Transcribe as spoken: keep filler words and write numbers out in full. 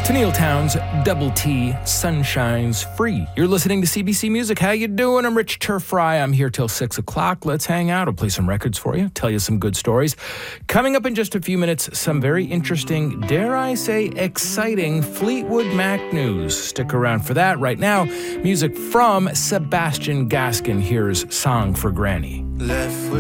Tennille Towns, Double T, Sunshine's Free. You're listening to C B C Music. How you doing? I'm Rich Turfry. I'm here till six o'clock. Let's hang out. I'll play some records for you, tell you some good stories. Coming up in just a few minutes, some very interesting, dare I say, exciting Fleetwood Mac news. Stick around for that. Right now, music from Sebastian Gaskin. Here's Song for Granny. Left with